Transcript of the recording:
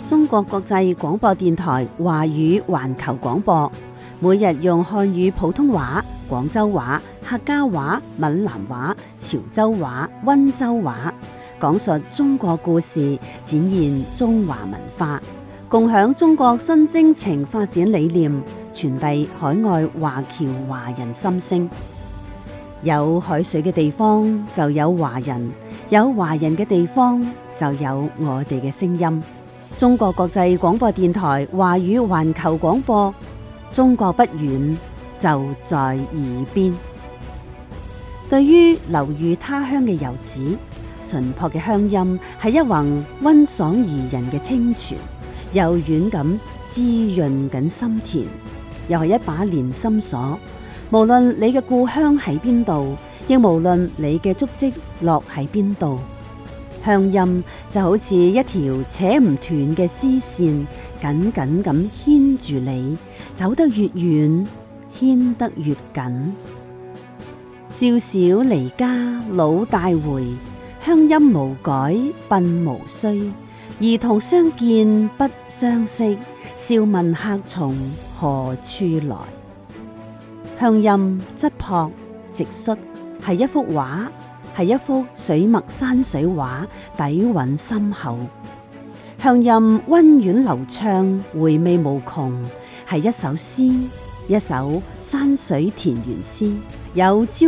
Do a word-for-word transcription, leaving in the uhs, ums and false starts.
中國國際廣播電台華語環球廣播，每日用漢語普通話、廣州話、客家話、閩南話、潮州話、溫州話，講述中國故事，展現中華文化，共享中國新征程發展理念，傳遞海外華僑華人心聲。有海水嘅地方就有華人，有華人嘅地方就有我哋嘅聲音。中國國際廣播電台華語環球廣播，中國不遠，就在耳邊。對於流寓他鄉嘅遊子，純樸嘅鄉音係一泓溫爽宜人嘅清泉，柔軟咁滋潤緊心田，又係一把連心鎖。無論你嘅故鄉喺邊度，亦無論你嘅足跡落喺邊度，鄉音就好似一條扯唔斷嘅絲線，緊緊咁牽住你，走得越遠，牽得越緊。少小離家老大回，鄉音無改鬢無須。兒童相見不相識，笑問客從何處來。鄉音質樸直率，係一幅畫，係一幅水墨山水畫，底蘊深厚。鄉音溫婉流暢，回味無窮，係一首詩，一首山水田園詩，有朝